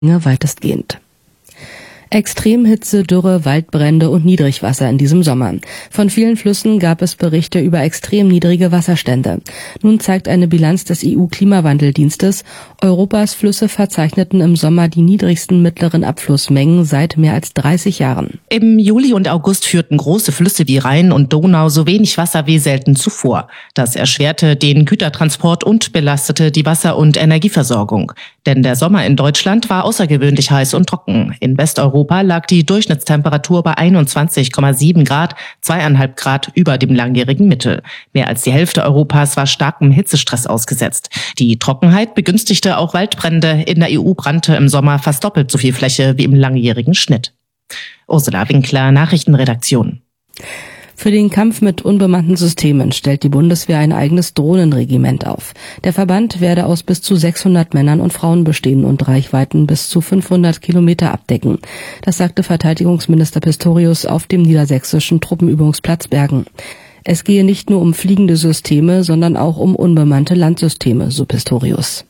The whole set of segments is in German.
weitestgehend. Extremhitze, Dürre, Waldbrände und Niedrigwasser in diesem Sommer. Von vielen Flüssen gab es Berichte über extrem niedrige Wasserstände. Nun zeigt eine Bilanz des EU-Klimawandeldienstes, Europas Flüsse verzeichneten im Sommer die niedrigsten mittleren Abflussmengen seit mehr als 30 Jahren. Im Juli und August führten große Flüsse wie Rhein und Donau so wenig Wasser wie selten zuvor. Das erschwerte den Gütertransport und belastete die Wasser- und Energieversorgung. Denn der Sommer in Deutschland war außergewöhnlich heiß und trocken. In Westeuropa lag die Durchschnittstemperatur bei 21,7 Grad, 2,5 Grad über dem langjährigen Mittel. Mehr als die Hälfte Europas war starkem Hitzestress ausgesetzt. Die Trockenheit begünstigte auch Waldbrände. In der EU brannte im Sommer fast doppelt so viel Fläche wie im langjährigen Schnitt. Ursula Winkler, Nachrichtenredaktion. Für den Kampf mit unbemannten Systemen stellt die Bundeswehr ein eigenes Drohnenregiment auf. Der Verband werde aus bis zu 600 Männern und Frauen bestehen und Reichweiten bis zu 500 Kilometer abdecken. Das sagte Verteidigungsminister Pistorius auf dem niedersächsischen Truppenübungsplatz Bergen. Es gehe nicht nur um fliegende Systeme, sondern auch um unbemannte Landsysteme, so Pistorius.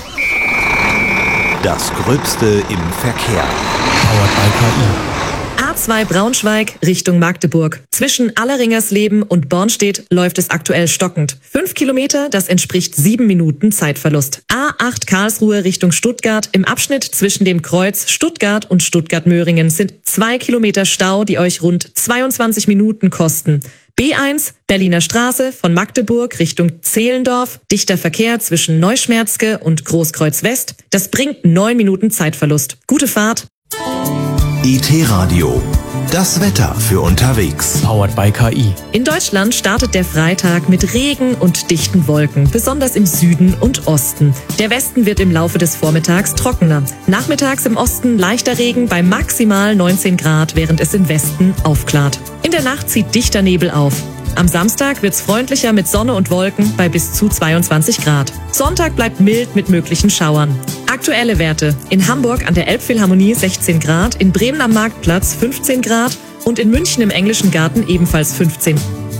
Das Gröbste im Verkehr. Powered by KI. A2 Braunschweig Richtung Magdeburg. Zwischen Alleringersleben und Bornstedt läuft es aktuell stockend. 5 Kilometer, das entspricht 7 Minuten Zeitverlust. A8 Karlsruhe Richtung Stuttgart. Im Abschnitt zwischen dem Kreuz Stuttgart und Stuttgart-Möhringen sind 2 Kilometer Stau, die euch rund 22 Minuten kosten. B1 Berliner Straße von Magdeburg Richtung Zehlendorf. Dichter Verkehr zwischen Neuschmerzke und Großkreuz West. Das bringt 9 Minuten Zeitverlust. Gute Fahrt. IT-Radio. Das Wetter für unterwegs. Powered by KI. In Deutschland startet der Freitag mit Regen und dichten Wolken, besonders im Süden und Osten. Der Westen wird im Laufe des Vormittags trockener. Nachmittags im Osten leichter Regen bei maximal 19 Grad, während es im Westen aufklart. In der Nacht zieht dichter Nebel auf. Am Samstag wird's freundlicher mit Sonne und Wolken bei bis zu 22 Grad. Sonntag bleibt mild mit möglichen Schauern. Aktuelle Werte: in Hamburg an der Elbphilharmonie 16 Grad, in Bremen am Marktplatz 15 Grad und in München im Englischen Garten ebenfalls 15.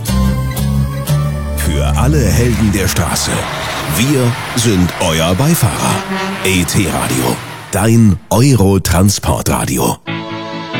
Für alle Helden der Straße. Wir sind euer Beifahrer. IT-Radio. Dein Euro-Transportradio.